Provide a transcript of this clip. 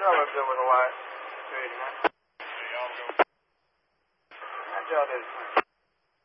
lived there with a wife. 289. Hey, I'll go. How'd y'all do?